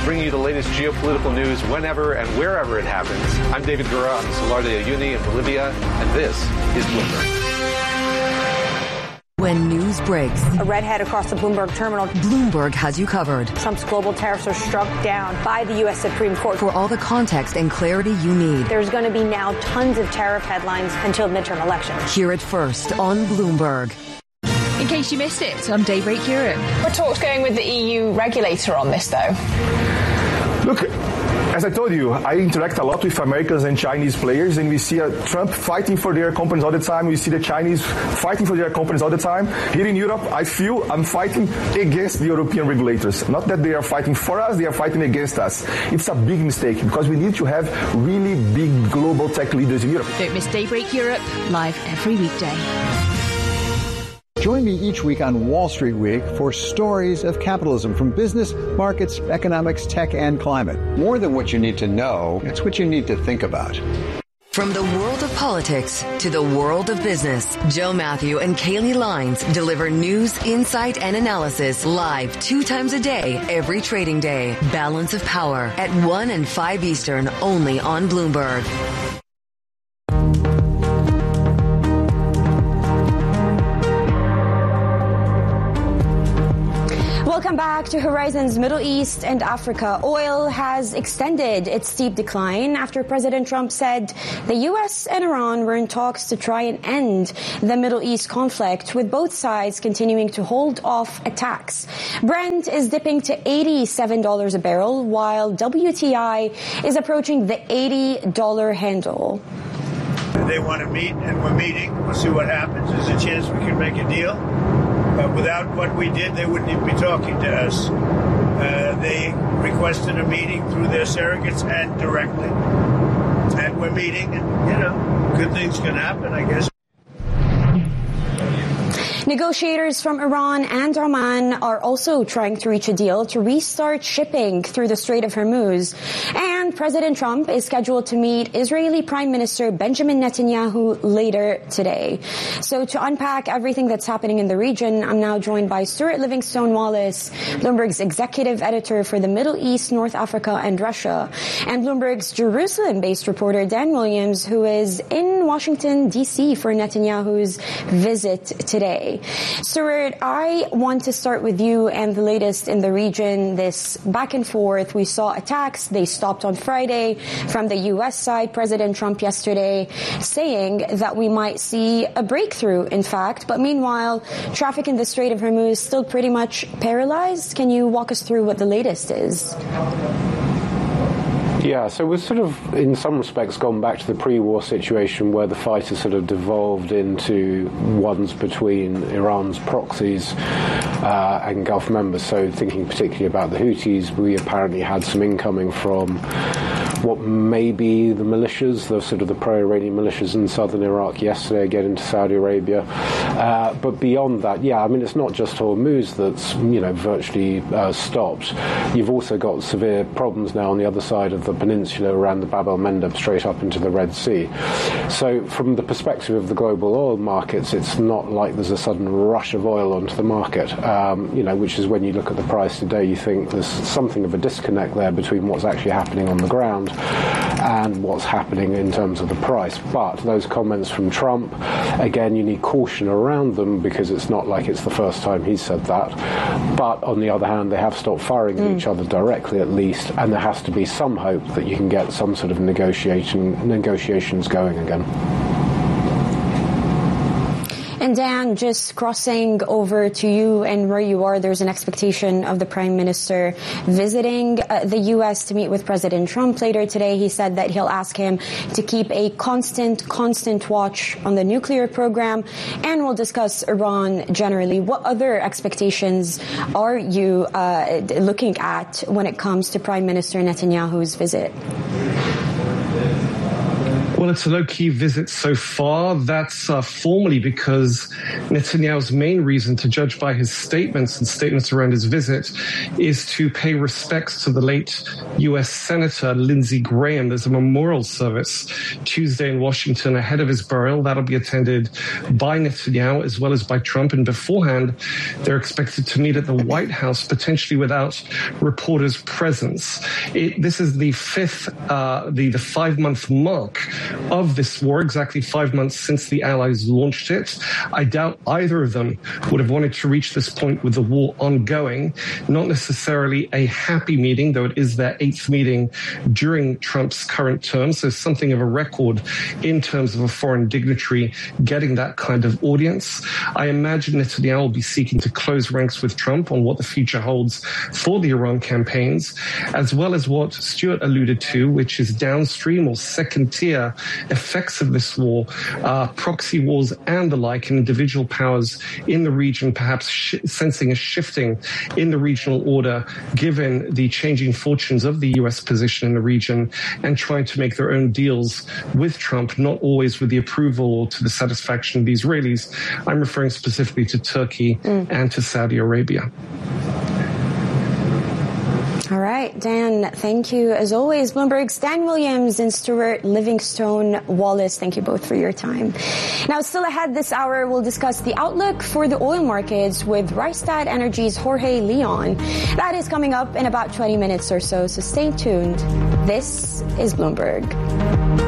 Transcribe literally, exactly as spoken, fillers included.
bringing you the latest geopolitical news whenever and wherever it happens. I'm David Gura. I'm Salar de Uyuni in Bolivia, and this is Bloomberg. When news breaks, a redhead across the Bloomberg terminal. Bloomberg has you covered. Trump's global tariffs are struck down by the U S Supreme Court. For all the context and clarity you need. There's going to be now tons of tariff headlines until midterm elections. Hear it first on Bloomberg. In case you missed it on Daybreak Europe. What talks going with the E U regulator on this, though? Look, as I told you, I interact a lot with Americans and Chinese players, and we see uh, Trump fighting for their companies all the time. We see the Chinese fighting for their companies all the time. Here in Europe, I feel I'm fighting against the European regulators. Not that they are fighting for us, they are fighting against us. It's a big mistake because we need to have really big global tech leaders in Europe. Don't miss Daybreak Europe, live every weekday. Join me each week on Wall Street Week for stories of capitalism from business, markets, economics, tech, and climate. More than what you need to know, it's what you need to think about. From the world of politics to the world of business, Joe Matthew and Kaylee Lines deliver news, insight, and analysis live two times a day, every trading day. Balance of Power at one and five Eastern, only on Bloomberg. Welcome back to Horizons Middle East and Africa. Oil has extended its steep decline after President Trump said the U S and Iran were in talks to try and end the Middle East conflict, with both sides continuing to hold off attacks. Brent is dipping to eighty-seven dollars a barrel, while W T I is approaching the eighty dollars handle. They want to meet, and we're meeting. We'll see what happens. There's a chance we can make a deal. But without what we did, they wouldn't even be talking to us. Uh, they requested a meeting through their surrogates and directly. And we're meeting, and, you know, good things can happen, I guess. Negotiators from Iran and Oman are also trying to reach a deal to restart shipping through the Strait of Hormuz. And President Trump is scheduled to meet Israeli Prime Minister Benjamin Netanyahu later today. So to unpack everything that's happening in the region, I'm now joined by Stuart Livingstone Wallace, Bloomberg's executive editor for the Middle East, North Africa, and Russia, and Bloomberg's Jerusalem-based reporter Dan Williams, who is in Washington, D C for Netanyahu's visit today. Stuart, I want to start with you and the latest in the region, this back and forth. We saw attacks. They stopped on Friday from the U S side. President Trump yesterday saying that we might see a breakthrough, in fact. But meanwhile, traffic in the Strait of Hormuz still pretty much paralyzed. Can you walk us through what the latest is? Yeah, so we've sort of, in some respects, gone back to the pre-war situation where the fight has sort of devolved into ones between Iran's proxies uh, and Gulf members. So thinking particularly about the Houthis, we apparently had some incoming from what may be the militias, the sort of the pro-Iranian militias in southern Iraq yesterday, again into Saudi Arabia. Uh, but beyond that, yeah, I mean, it's not just Hormuz that's, you know, virtually uh, stopped. You've also got severe problems now on the other side of the peninsula around the Bab el-Mandeb straight up into the Red Sea. So from the perspective of the global oil markets, it's not like there's a sudden rush of oil onto the market, um, you know, which is when you look at the price today, you think there's something of a disconnect there between what's actually happening on the ground and what's happening in terms of the price. But those comments from Trump, again, you need caution around them because it's not like it's the first time he's said that. But on the other hand, they have stopped firing at mm. each other directly, at least, and there has to be some hope that you can get some sort of negotiation negotiations going again. And Dan, just crossing over to you and where you are, there's an expectation of the Prime Minister visiting uh, the U S to meet with President Trump later today. He said that he'll ask him to keep a constant, constant watch on the nuclear program, and we'll discuss Iran generally. What other expectations are you uh, looking at when it comes to Prime Minister Netanyahu's visit? Well, it's a low-key visit so far. That's uh, formally because Netanyahu's main reason, to judge by his statements and statements around his visit, is to pay respects to the late U S Senator Lindsey Graham. There's a memorial service Tuesday in Washington ahead of his burial. That'll be attended by Netanyahu as well as by Trump. And beforehand, they're expected to meet at the White House, potentially without reporters' presence. It, this is the fifth, uh, the, the five-month mark of this war, exactly five months since the Allies launched it. I doubt either of them would have wanted to reach this point with the war ongoing. Not necessarily a happy meeting, though it is their eighth meeting during Trump's current term, so something of a record in terms of a foreign dignitary getting that kind of audience. I imagine Netanyahu will be seeking to close ranks with Trump on what the future holds for the Iran campaigns, as well as what Stuart alluded to, which is downstream or second-tier effects of this war, uh, proxy wars and the like, and individual powers in the region perhaps sh- sensing a shifting in the regional order given the changing fortunes of the U S position in the region and trying to make their own deals with Trump, not always with the approval or to the satisfaction of the Israelis. I'm referring specifically to Turkey mm. and to Saudi Arabia. All right, Dan, thank you as always. Bloomberg's Dan Williams and Stuart Livingstone Wallace, thank you both for your time. Now, still ahead this hour, we'll discuss the outlook for the oil markets with Rystad Energy's Jorge Leon. That is coming up in about twenty minutes or so, so stay tuned. This is Bloomberg.